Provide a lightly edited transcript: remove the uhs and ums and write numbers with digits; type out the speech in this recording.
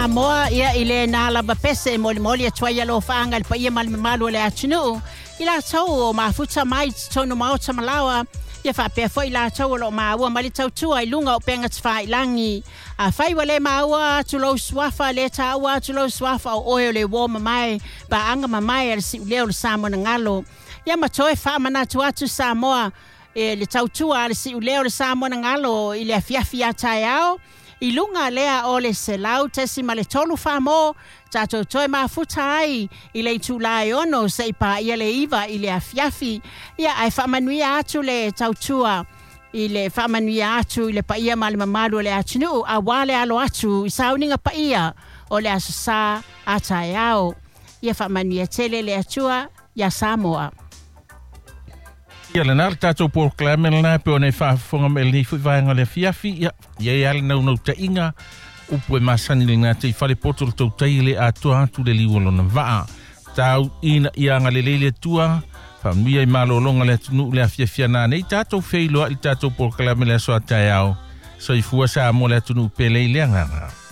Samoa ia ile na lava pese moli atwai alo faanga pa ia malu le atunu ila tau mafuta mai tonu mau tamalawa ia fa pe foi la tau lo maua mali tau tua ilunga o penga tfai langi a fai wale maua tulo swafa le taua tulo swafa o oil le warm mai ba anga mai al si leo samo ngalo ia matoe fa mana tuatu Samoa le tau tua al si leo samo ngalo ile afiafia taiao ilunga lea ole selau tesi male tolu famo tato toi mafuta ai ile tulai ono seipa ile iva ile afiafi ia ai famanuia atu le tautua ile famanuia atu ile paia mali mamadu le atunu awale alo atu isauninga paia ole asasa atayao ia famanuia tele le atua ya Samoa. Ia le nār tātou proclame le nā peo nei whaafonga me ni whainga le fiafi ia ale nau ta inga upu e masani le ngā te whare potoro tau teile a tua atu le liwolo na waa tau ina ia ngā le leile tua whamia i malolonga le atunu le a fiafia nā nei tātou wheiloa i tātou proclame le asoa tai au so i fua sa mo le atunu pele i le nganga.